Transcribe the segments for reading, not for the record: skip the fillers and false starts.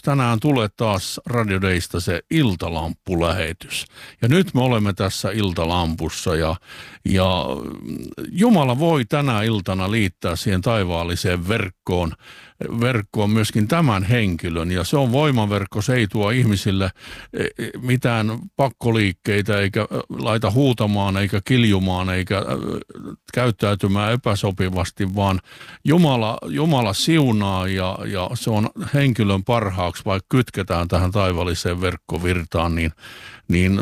tänään tulee taas Radio Daysta se iltalamppulähetys. Ja nyt me olemme tässä iltalampussa ja Jumala voi tänä iltana liittää siihen taivaalliseen verkkoon myöskin tämän henkilön. Ja se on voimaverkko, se ei tuo ihmisille mitään pakkoliikkeitä eikä laita huutamaan eikä kiljumaan eikä käyttäytymään epäsopivasti, vaan Jumala siunaa ja se on henkilön parhaaksi, vaikka kytketään tähän taivaalliseen verkkovirtaan, niin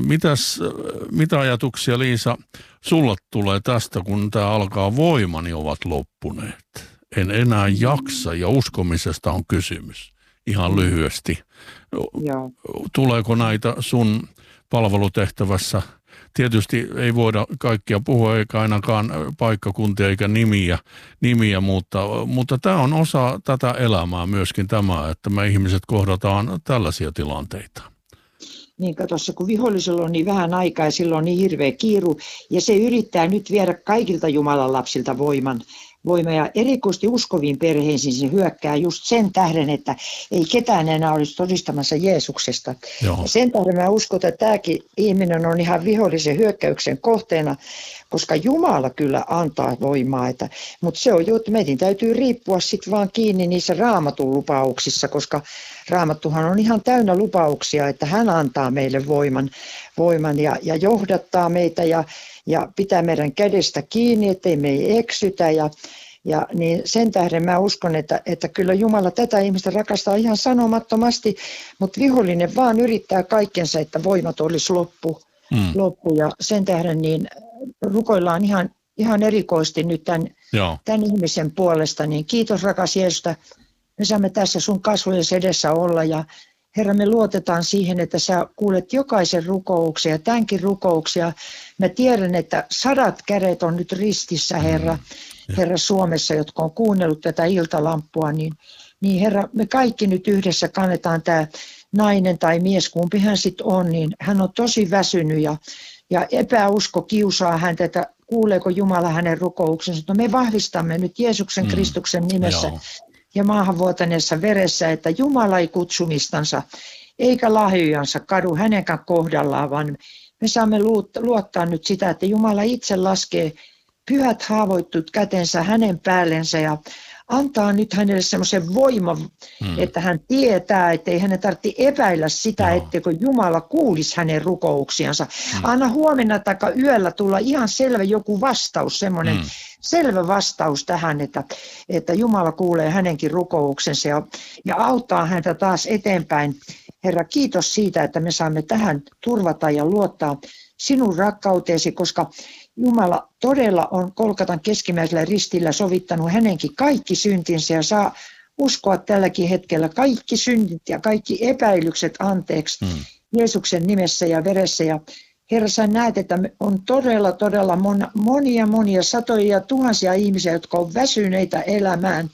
mitä ajatuksia, Liisa, sulla tulee tästä, kun tämä alkaa, voimani ovat loppuneet? En enää jaksa, ja uskomisesta on kysymys. Ihan lyhyesti. Joo. Tuleeko näitä sun palvelutehtävässä? Tietysti ei voida kaikkia puhua, eikä ainakaan paikkakuntia eikä nimiä, mutta tämä on osa tätä elämää myöskin tämä, että me ihmiset kohdataan tällaisia tilanteita. Niin katossa, kun vihollisella on niin vähän aikaa ja silloin on niin hirveä kiiru, ja se yrittää nyt viedä kaikilta Jumalan lapsilta voima ja erikoisesti uskoviin perheisiin se hyökkää just sen tähden, että ei ketään enää olisi todistamassa Jeesuksesta. Ja sen tähden mä uskon, että tämäkin ihminen on ihan vihollisen hyökkäyksen kohteena, koska Jumala kyllä antaa voimaa. Mutta se on juttu, meidän täytyy riippua sitten vaan kiinni niissä Raamatun lupauksissa, koska Raamattuhan on ihan täynnä lupauksia, että hän antaa meille voiman ja johdattaa meitä ja pitää meidän kädestä kiinni, ettei me ei eksytä. Ja niin sen tähden mä uskon, että kyllä Jumala tätä ihmistä rakastaa ihan sanomattomasti, mutta vihollinen vaan yrittää kaikkensa, että voimat olisi loppu. Ja sen tähden niin rukoillaan ihan erikoisesti nyt tämän ihmisen puolesta. Niin kiitos rakas Jeesus, me saamme tässä sun kasvojen edessä olla ja Herra, me luotetaan siihen, että sä kuulet jokaisen rukouksia ja tämänkin rukouksia. Mä tiedän, että 100 kädet on nyt ristissä, Herra Suomessa, jotka on kuunnellut tätä iltalampua. Niin Herra, me kaikki nyt yhdessä kannetaan tämä nainen tai mies, kumpi hän sitten on, niin hän on tosi väsynyt ja epäusko kiusaa häntä, että kuuleeko Jumala hänen rukouksensa. No me vahvistamme nyt Jeesuksen Kristuksen nimessä. Ja maahanvuotaneessa veressä, että Jumala ei kutsumistansa eikä lahjojansa kadu hänenkään kohdallaan, vaan me saamme luottaa nyt sitä, että Jumala itse laskee pyhät haavoittut kätensä hänen päällensä ja antaa nyt hänelle semmoisen voiman, että hän tietää, ettei hänen tarvitse epäillä sitä, etteikö Jumala kuulisi hänen rukouksiansa. Anna huomenna tai yöllä tulla ihan selvä joku vastaus, semmoinen selvä vastaus tähän, että Jumala kuulee hänenkin rukouksensa ja auttaa häntä taas eteenpäin. Herra, kiitos siitä, että me saamme tähän turvata ja luottaa sinun rakkauteesi, koska Jumala todella on Golgatan keskimmäisellä ristillä sovittanut hänenkin kaikki syntinsä ja saa uskoa tälläkin hetkellä kaikki syntit ja kaikki epäilykset anteeksi Jeesuksen nimessä ja veressä. Ja Herra, sä näet, että on todella monia satoja ja tuhansia ihmisiä, jotka on väsyneitä elämään.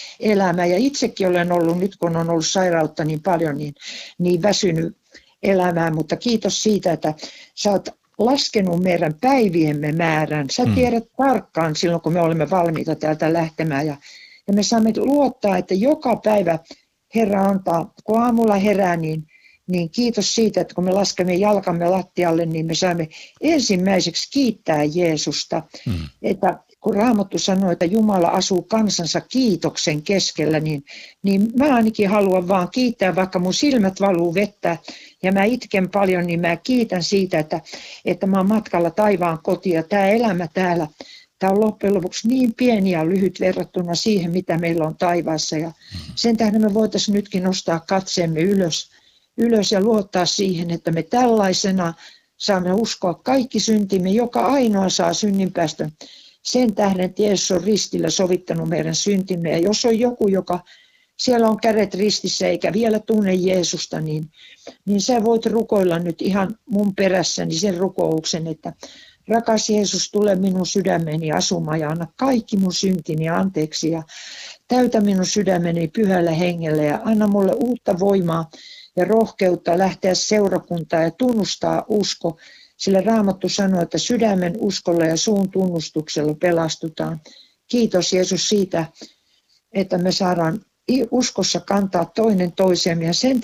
Ja itsekin olen ollut, nyt kun on ollut sairautta niin paljon, niin väsynyt elämään. Mutta kiitos siitä, että sä oot laskenut meidän päiviemme määrän. Sä tiedät tarkkaan silloin, kun me olemme valmiita täältä lähtemään. Ja me saamme luottaa, että joka päivä Herra antaa, kun aamulla herää, niin kiitos siitä, että kun me laskemme jalkamme lattialle, niin me saamme ensimmäiseksi kiittää Jeesusta. Että kun Raamattu sanoo, että Jumala asuu kansansa kiitoksen keskellä, niin mä ainakin haluan vaan kiittää, vaikka mun silmät valuu vettä ja mä itken paljon, niin mä kiitän siitä, että mä oon matkalla taivaan kotiin ja tämä elämä täällä, tämä on loppujen lopuksi niin pieni ja lyhyt verrattuna siihen, mitä meillä on taivaassa. Ja sen tähden me voitaisiin nytkin nostaa katseemme ylös ja luottaa siihen, että me tällaisena saamme uskoa kaikki syntimme, joka ainoa saa synninpäästön. Sen tähden, että Jeesus on ristillä sovittanut meidän syntimme. Ja jos on joku, joka siellä on kädet ristissä eikä vielä tunne Jeesusta, niin sä voit rukoilla nyt ihan mun perässäni sen rukouksen, että rakas Jeesus, tule minun sydämeni asumaan ja anna kaikki mun syntini anteeksi ja täytä minun sydämeni pyhällä hengellä ja anna mulle uutta voimaa ja rohkeutta lähteä seurakuntaan ja tunnustaa usko. Sillä Raamattu sanoo, että sydämen uskolla ja suun tunnustuksella pelastutaan. Kiitos Jeesus siitä, että me saadaan uskossa kantaa toinen toisemme ja sen